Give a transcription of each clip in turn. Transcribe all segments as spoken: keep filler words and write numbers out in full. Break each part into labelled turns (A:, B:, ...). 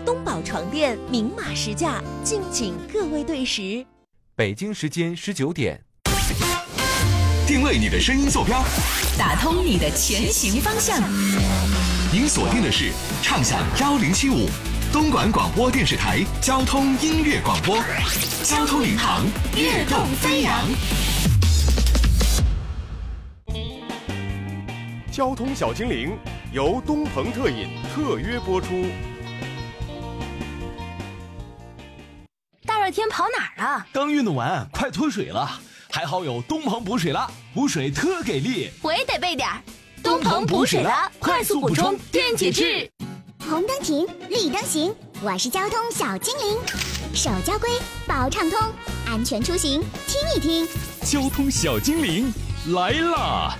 A: 东宝床垫明码实价，敬请各位对时。
B: 北京时间十九点，
C: 定位你的声音坐标，
D: 打通你的前行方向。
C: 您锁定的是畅享幺零七五东莞广播电视台交通音乐广播，交通领航，跃动飞扬。
E: 交通小精灵由东鹏特饮特约播出。
D: 大热天跑哪儿了？
F: 刚运动完，快脱水了。还好有东鹏补水了，补水特给力。
D: 我也得备点儿。东鹏补水了，快速补充电解质。
G: 红灯停，绿灯行，我是交通小精灵。守交规，保畅通，安全出行听一听。
H: 交通小精灵来啦！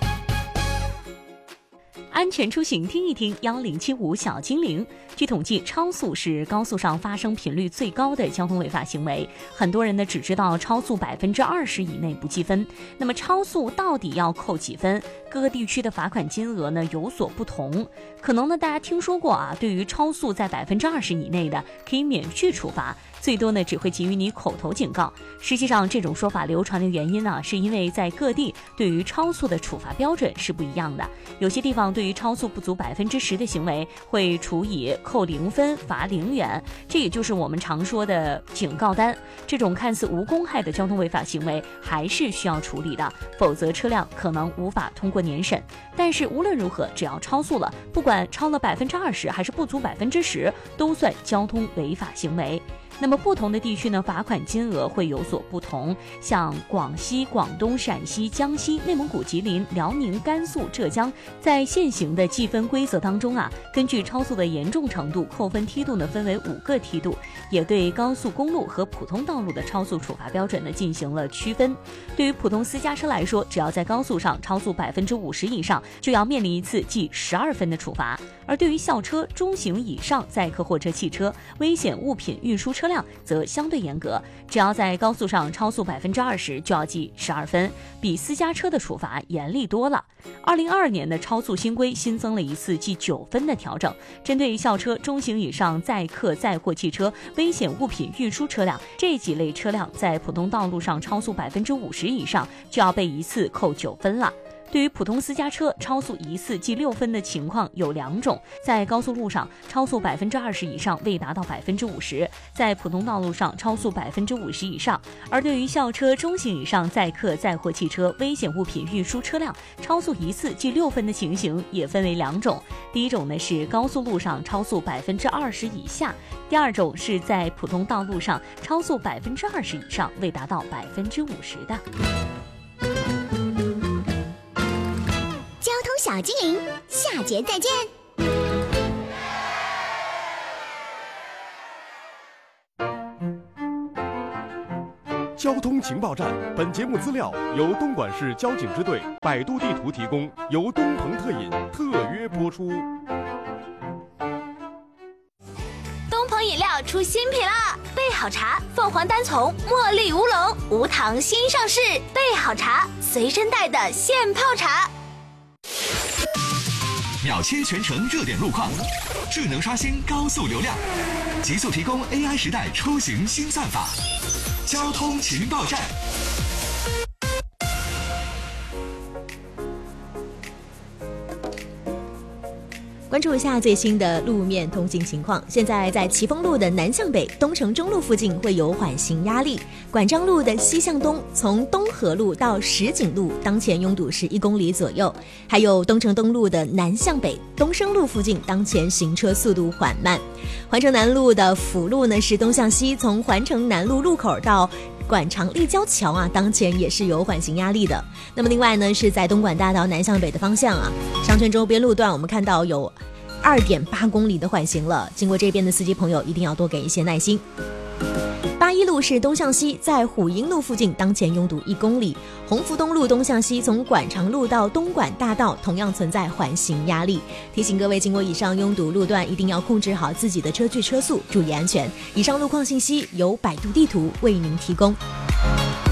I: 安全出行听一听，幺零七五小精灵。据统计，超速是高速上发生频率最高的交通违法行为。很多人呢只知道超速百分之二十以内不记分。那么超速到底要扣几分？各个地区的罚款金额呢有所不同。可能呢大家听说过啊，对于超速在百分之二十以内的，可以免去处罚，最多呢只会给予你口头警告。实际上，这种说法流传的原因呢，是因为在各地对于超速的处罚标准是不一样的。有些地方对于超速不足百分之十的行为，会处以扣零分、罚零元，这也就是我们常说的警告单。这种看似无公害的交通违法行为，还是需要处理的，否则车辆可能无法通过年审。但是无论如何，只要超速了，不管超了百分之二十还是不足百分之十，都算交通违法行为。那么不同的地区呢，罚款金额会有所不同。像广西、广东、陕西、江西、内蒙古、吉林、辽宁、甘肃、浙江，在现行的计分规则当中啊，根据超速的严重程度，扣分梯度呢分为五个梯度，也对高速公路和普通道路的超速处罚标准呢进行了区分。对于普通私家车来说，只要在高速上超速百分之五十以上，就要面临一次记十二分的处罚。而对于校车、中型以上载客货车、汽车、危险物品运输车辆则相对严格，只要在高速上超速百分之二十，就要记十二分，比私家车的处罚严厉多了。二零二二年的超速新规新增了一次记九分的调整，针对校车、中型以上载客载货汽车、危险物品运输车辆这几类车辆，在普通道路上超速百分之五十以上，就要被一次扣九分了。对于普通私家车超速一次记六分的情况有两种，在高速路上超速百分之二十以上未达到百分之五十，在普通道路上超速百分之五十以上。而对于校车、中型以上载客载货汽车、危险物品运输车辆超速一次记六分的情形也分为两种。第一种呢是高速路上超速百分之二十以下，第二种是在普通道路上超速百分之二十以上未达到百分之五十的。
G: 交通小精灵，下节再见。
E: 交通情报站，本节目资料由东莞市交警支队百度地图提供，由东鹏特饮特约播出。
D: 东鹏饮料出新品啦！备好茶，凤凰单丛、茉莉乌龙、无糖新上市。备好茶，随身带的现泡茶。
C: 秒切全程热点路况，智能刷新高速流量，极速提供 A I 时代出行新算法。交通情报站。
J: 关注一下最新的路面通行情况。现在在奇峰路的南向北、东城中路附近会有缓行压力；管章路的西向东，从东河路到石井路，当前拥堵是一公里左右；还有东城东路的南向北、东升路附近，当前行车速度缓慢。环城南路的辅路呢是东向西，从环城南路路口到管长立交桥啊，当前也是有缓行压力的。那么另外呢，是在东莞大道南向北的方向啊，商圈周边路段我们看到有二点八公里的缓行了，经过这边的司机朋友一定要多给一些耐心。八一路是东向西，在虎营路附近当前拥堵一公里；鸿福东路东向西，从管长路到东莞大道同样存在缓行压力。提醒各位经过以上拥堵路段，一定要控制好自己的车距车速，注意安全。以上路况信息由百度地图为您提供。